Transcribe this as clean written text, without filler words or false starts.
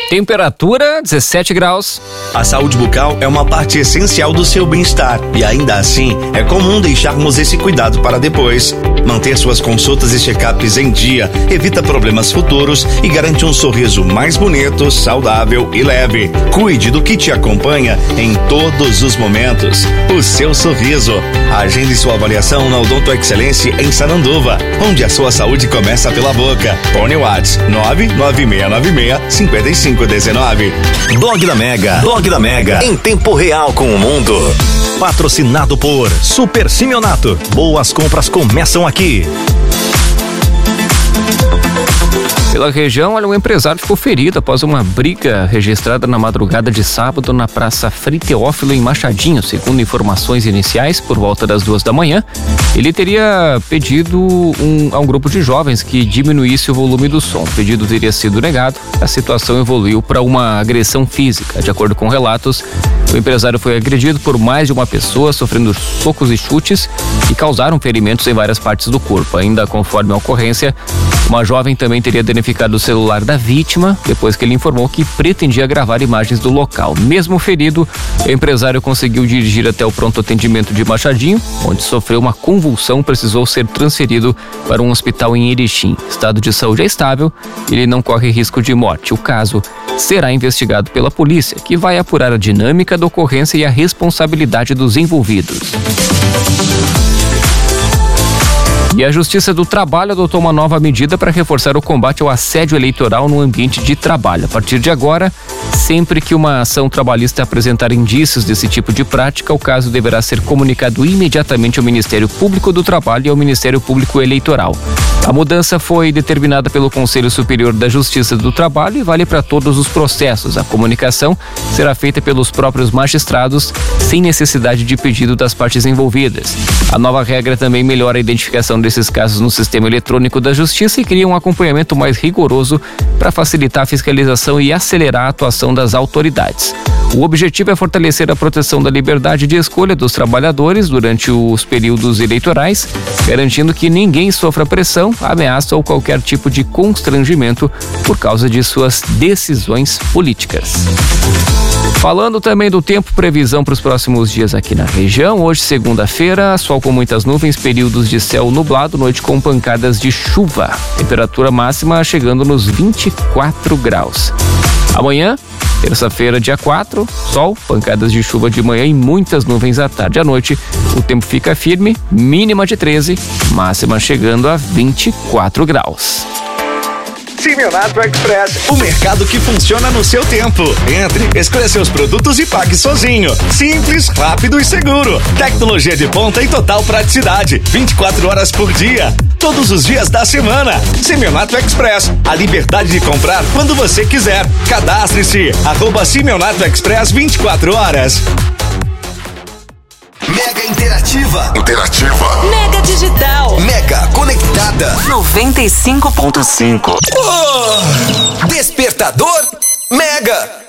Temperatura 17 graus. A saúde bucal é uma parte essencial do seu bem-estar e ainda assim é comum deixarmos esse cuidado para depois. Manter suas consultas e check-ups em dia evita problemas futuros e garante um sorriso mais bonito, saudável e leve. Cuide do que te acompanha em todos os momentos. O seu sorriso. Agende sua avaliação na Odonto Excelência em Sananduva, onde a sua saúde começa pela boca. Fone WhatsApp 99696-5519. Blog da Mega. Blog da Mega. Em tempo real com o mundo. Patrocinado por Super Simeonato. Boas compras começam aqui. Pela região, olha, um empresário ficou ferido após uma briga registrada na madrugada de sábado na Praça Frei Teófilo, em Machadinho. Segundo informações iniciais, por volta das 2 da manhã, ele teria pedido a um grupo de jovens que diminuísse o volume do som. O pedido teria sido negado. A situação evoluiu para uma agressão física. De acordo com relatos, o empresário foi agredido por mais de uma pessoa, sofrendo socos e chutes que causaram ferimentos em várias partes do corpo. Ainda conforme a ocorrência, uma jovem também teria danificado o celular da vítima depois que ele informou que pretendia gravar imagens do local. Mesmo ferido, o empresário conseguiu dirigir até o pronto atendimento de Machadinho, onde sofreu uma convulsão, precisou ser transferido para um hospital em Erechim. Estado de saúde é estável, ele não corre risco de morte. O caso será investigado pela polícia, que vai apurar a dinâmica da ocorrência e a responsabilidade dos envolvidos. E a Justiça do Trabalho adotou uma nova medida para reforçar o combate ao assédio eleitoral no ambiente de trabalho. A partir de agora, sempre que uma ação trabalhista apresentar indícios desse tipo de prática, o caso deverá ser comunicado imediatamente ao Ministério Público do Trabalho e ao Ministério Público Eleitoral. A mudança foi determinada pelo Conselho Superior da Justiça do Trabalho e vale para todos os processos. A comunicação será feita pelos próprios magistrados, sem necessidade de pedido das partes envolvidas. A nova regra também melhora a identificação desses casos no sistema eletrônico da Justiça e cria um acompanhamento mais rigoroso para facilitar a fiscalização e acelerar a atuação das autoridades. O objetivo é fortalecer a proteção da liberdade de escolha dos trabalhadores durante os períodos eleitorais, garantindo que ninguém sofra pressão, ameaça ou qualquer tipo de constrangimento por causa de suas decisões políticas. Falando também do tempo, previsão para os próximos dias aqui na região. Hoje, segunda-feira, sol com muitas nuvens, períodos de céu nublado, noite com pancadas de chuva. Temperatura máxima chegando nos 24 graus. Amanhã, terça-feira, dia 4, sol, pancadas de chuva de manhã e muitas nuvens à tarde. À noite, o tempo fica firme, mínima de 13, máxima chegando a 24 graus. Simeonato Express, o mercado que funciona no seu tempo. Entre, escolha seus produtos e pague sozinho. Simples, rápido e seguro. Tecnologia de ponta e total praticidade. 24 horas por dia, todos os dias da semana. Simeonato Express, a liberdade de comprar quando você quiser. Cadastre-se, @Simeonato Express 24 horas. Mega interativa. Mega digital. Mega conectada. 95.5. Despertador Mega.